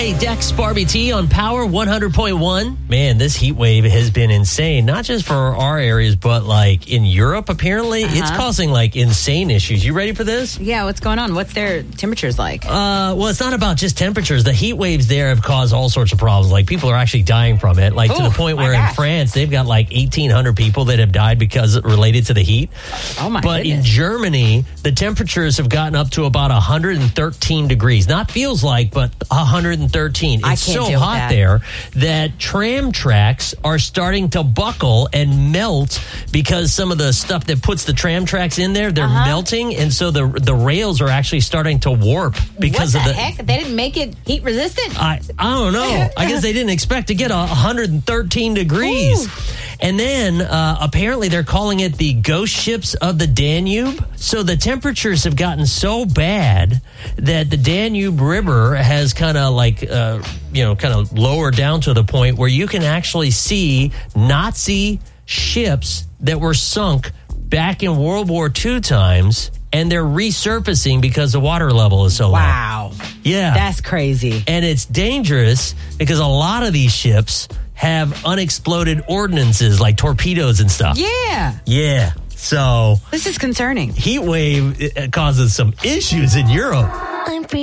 Hey, Dex, Barbie T on Power 100.1. Man, this heat wave has been insane, not just for our areas, but like in Europe, apparently. It's causing like insane issues. You ready for this? Yeah, what's going on? What's their temperatures like? Well, it's not about just temperatures. The heat waves there have caused all sorts of problems. Like people are actually dying from it. Like to the point where in France, they've got like 1,800 people that have died because related to the heat. Oh my But goodness. in Germany, the temperatures have gotten up to about 113 degrees. Not feels like, but 113. It's so hot there that tram tracks are starting to buckle and melt because some of the stuff that puts the tram tracks in there, they're melting. And so the rails are actually starting to warp because what of the heck? They didn't make it heat resistant? I don't know. I guess they didn't expect to get 113 degrees. Ooh. And then apparently they're calling it the ghost ships of the Danube. So the temperatures have gotten so bad that the Danube River has kind of like, kind of lowered down to the point where you can actually see Nazi ships that were sunk back in World War II times, and they're resurfacing because the water level is so low. Wow. Yeah. That's crazy. And it's dangerous because a lot of these ships have unexploded ordnances like torpedoes and stuff. Yeah. Yeah. So this is concerning. Heat wave causes some issues in Europe.